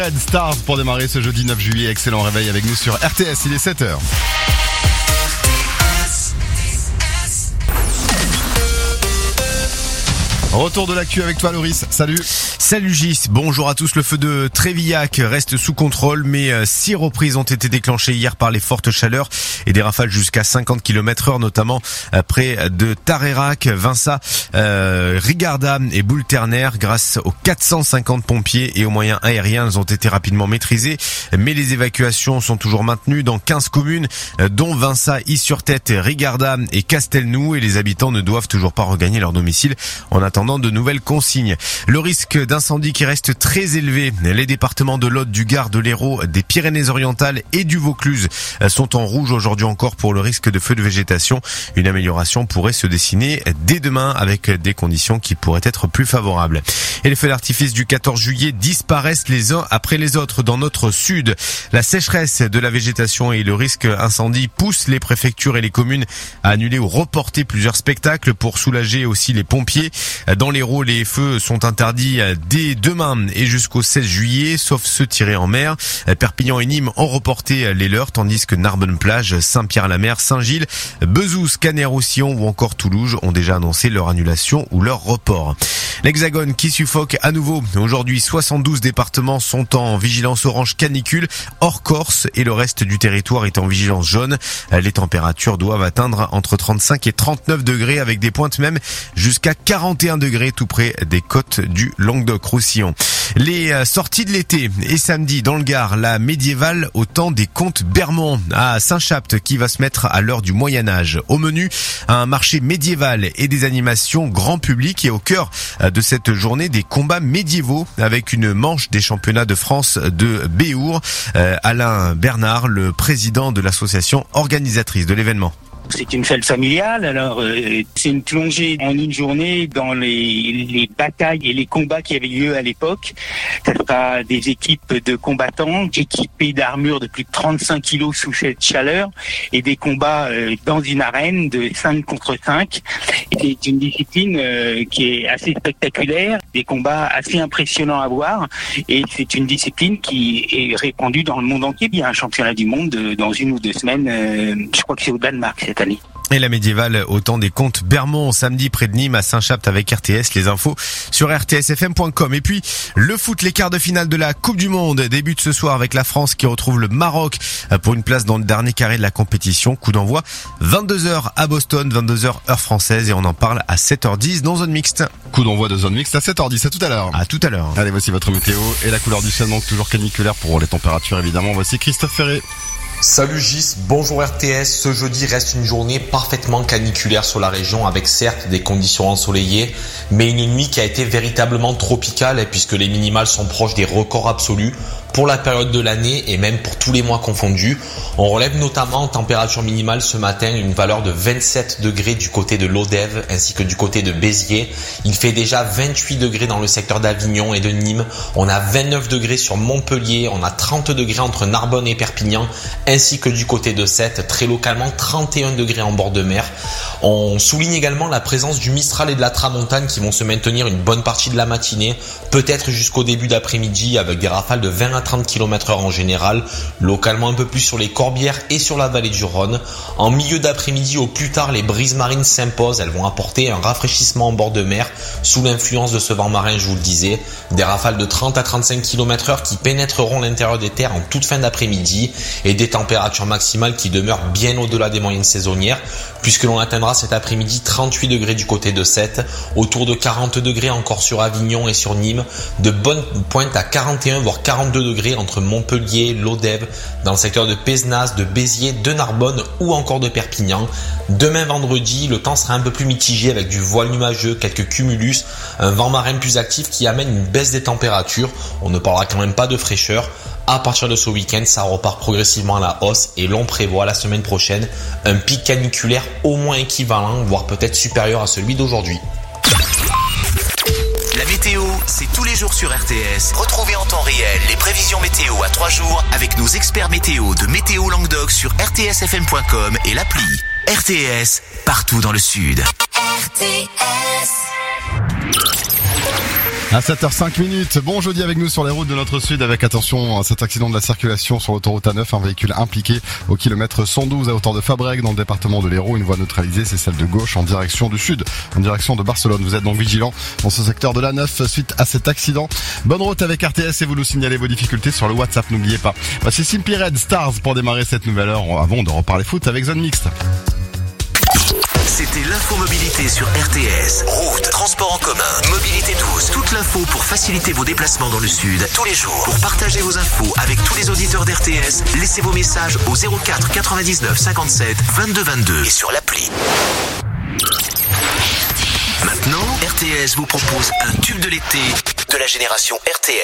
Red Stars pour démarrer ce jeudi 9 juillet. Excellent réveil avec nous sur RTS, il est 7h. Retour de l'actu avec toi Loris, salut. Salut Gis, bonjour à tous. Le feu de Trévillac reste sous contrôle, mais 6 reprises ont été déclenchées hier par les fortes chaleurs et des rafales jusqu'à 50 km/h, notamment près de Tarerac, Vinça, Rigarda et Boulterner. Grâce aux 450 pompiers et aux moyens aériens, elles ont été rapidement maîtrisées, mais les évacuations sont toujours maintenues dans 15 communes, dont Vinça, Is-sur-Tête, Rigarda et Castelnou, et les habitants ne doivent toujours pas regagner leur domicile en attendant de nouvelles consignes. Le risque d'incendie qui reste très élevé. Les départements de l'Aude, du Gard, de l'Hérault, des Pyrénées-Orientales et du Vaucluse sont en rouge aujourd'hui encore pour le risque de feu de végétation. Une amélioration pourrait se dessiner dès demain avec des conditions qui pourraient être plus favorables. Et les feux d'artifice du 14 juillet disparaissent les uns après les autres dans notre sud. La sécheresse de la végétation et le risque incendie poussent les préfectures et les communes à annuler ou reporter plusieurs spectacles pour soulager aussi les pompiers. Dans l'Hérault, les feux sont interdits dès demain et jusqu'au 16 juillet, sauf ceux tirés en mer. Perpignan et Nîmes ont reporté les leurs, tandis que Narbonne-Plage, Saint-Pierre-la-Mer, Saint-Gilles, Bezous, Canet-Roussillon ou encore Toulouse ont déjà annoncé leur annulation ou leur report. L'Hexagone qui suffoque à nouveau. Aujourd'hui, 72 départements sont en vigilance orange canicule, hors Corse, et le reste du territoire est en vigilance jaune. Les températures doivent atteindre entre 35 et 39 degrés avec des pointes même jusqu'à 41 degrés tout près des côtes du Languedoc-Roussillon. Les sorties de l'été et samedi dans le Gard, la médiévale au temps des comtes Bermond à Saint-Chapt qui va se mettre à l'heure du Moyen-Âge. Au menu, un marché médiéval et des animations grand public, et au cœur de cette journée, des combats médiévaux avec une manche des championnats de France de Béour. Alain Bernard, le président de l'association organisatrice de l'événement. C'est une fête familiale, alors c'est une plongée en une journée dans les batailles et les combats qui avaient lieu à l'époque. Ça sera des équipes de combattants équipées d'armures de plus de 35 kilos sous cette chaleur et des combats dans une arène de 5 contre 5. C'est une discipline qui est assez spectaculaire, des combats assez impressionnants à voir, et c'est une discipline qui est répandue dans le monde entier. Il y a un championnat du monde dans 1 ou 2 semaines, je crois que c'est au Danemark cette année. Et la médiévale au temps des comtes Bermond samedi près de Nîmes à Saint-Chapt avec RTS. Les infos sur rtsfm.com. Et puis le foot, les quarts de finale de la Coupe du Monde débutent ce soir avec la France qui retrouve le Maroc pour une place dans le dernier carré de la compétition. Coup d'envoi 22h à Boston, 22h heure française, et on en parle à 7h10 dans Zone Mixte. Coup d'envoi de Zone Mixte à 7h10, à tout à l'heure. À tout à l'heure. Allez, voici votre météo et la couleur du ciel, donc toujours caniculaire pour les températures évidemment. Voici Christophe Ferré. Salut Gis, bonjour RTS. Ce jeudi reste une journée parfaitement caniculaire sur la région avec certes des conditions ensoleillées, mais une nuit qui a été véritablement tropicale puisque les minimales sont proches des records absolus pour la période de l'année et même pour tous les mois confondus. On relève notamment en température minimale ce matin une valeur de 27 degrés du côté de l'Odève ainsi que du côté de Béziers. Il fait déjà 28 degrés dans le secteur d'Avignon et de Nîmes. On a 29 degrés sur Montpellier, on a 30 degrés entre Narbonne et Perpignan, ainsi que du côté de Sète, très localement 31 degrés en bord de mer. On souligne également la présence du Mistral et de la Tramontane qui vont se maintenir une bonne partie de la matinée, peut-être jusqu'au début d'après-midi avec des rafales de 20 à 30 km/h en général, localement un peu plus sur les Corbières et sur la vallée du Rhône. En milieu d'après-midi au plus tard, les brises marines s'imposent, elles vont apporter un rafraîchissement en bord de mer sous l'influence de ce vent marin, je vous le disais, des rafales de 30 à 35 km/h qui pénétreront l'intérieur des terres en toute fin d'après-midi et des températures maximales qui demeurent bien au-delà des moyennes saisonnières puisque l'on atteindra cet après-midi 38 degrés du côté de Sète, autour de 40 degrés encore sur Avignon et sur Nîmes, de bonnes pointes à 41 voire 42 degrés entre Montpellier, l'Odève, dans le secteur de Pézenas, de Béziers, de Narbonne ou encore de Perpignan. Demain vendredi, le temps sera un peu plus mitigé avec du voile numageux, quelques cumulus, un vent marin plus actif qui amène une baisse des températures. On ne parlera quand même pas de fraîcheur. À partir de ce week-end, ça repart progressivement à la hausse et l'on prévoit la semaine prochaine un pic caniculaire au moins équivalent, voire peut-être supérieur à celui d'aujourd'hui. La météo, c'est tous les jours sur RTS. Retrouvez en temps réel les prévisions météo à 3 jours avec nos experts météo de Météo Languedoc sur rtsfm.com et l'appli. RTS, partout dans le sud. RTS. À 7h05. Bon jeudi avec nous sur les routes de notre sud avec attention à cet accident de la circulation sur l'autoroute A9. Un véhicule impliqué au kilomètre 112 à hauteur de Fabrègues dans le département de l'Hérault. Une voie neutralisée, c'est celle de gauche en direction du sud, en direction de Barcelone. Vous êtes donc vigilant dans ce secteur de l'A9 suite à cet accident. Bonne route avec RTS et vous nous signalez vos difficultés sur le WhatsApp, n'oubliez pas. Voici Simply Red Stars pour démarrer cette nouvelle heure avant de reparler foot avec Zone Mixte. C'était l'infomobilité sur RTS. Route, transport en commun, mobilité douce. Toute l'info pour faciliter vos déplacements dans le sud tous les jours. Pour partager vos infos avec tous les auditeurs d'RTS, laissez vos messages au 04 99 57 22 22 et sur l'appli. Maintenant, RTS vous propose un tube de l'été de la génération RTS.